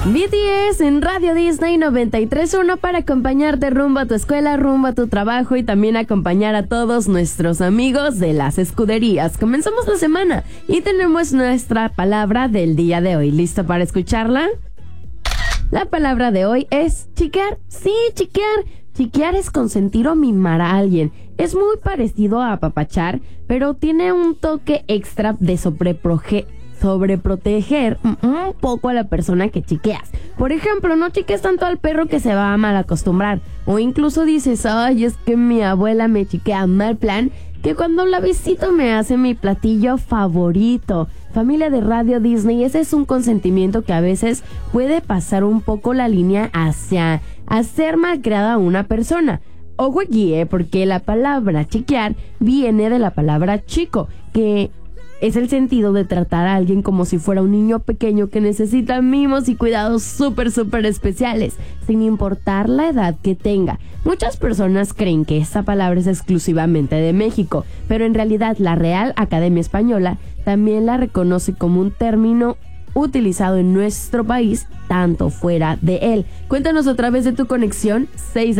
BTS en Radio Disney 93.1 para acompañarte rumbo a tu escuela, rumbo a tu trabajo y también acompañar a todos nuestros amigos de las escuderías. Comenzamos la semana y tenemos nuestra palabra del día de hoy. ¿Listo para escucharla? La palabra de hoy es chiquear. Sí, chiquear. Chiquear es consentir o mimar a alguien. Es muy parecido a apapachar, pero tiene un toque extra de sobreproteger un poco a la persona que chiqueas. Por ejemplo, no chiques tanto al perro que se va a mal acostumbrar. O incluso dices, ay, es que mi abuela me chiquea mal plan, que cuando la visito me hace mi platillo favorito. Familia de Radio Disney, ese es un consentimiento que a veces puede pasar un poco la línea hacia hacer malcriada a una persona. Ojo aquí, porque la palabra chiquear viene de la palabra chico, que es el sentido de tratar a alguien como si fuera un niño pequeño que necesita mimos y cuidados súper especiales, sin importar la edad que tenga. Muchas personas creen que esta palabra es exclusivamente de México, pero en realidad la Real Academia Española también la reconoce como un término utilizado en nuestro país, tanto fuera de él. Cuéntanos a través de tu conexión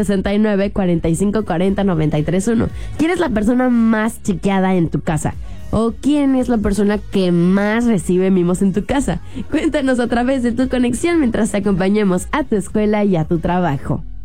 669-4540-931. ¿Quién es la persona más chiqueada en tu casa? ¿O quién es la persona que más recibe mimos en tu casa? Cuéntanos a través de tu conexión mientras te acompañemos a tu escuela y a tu trabajo.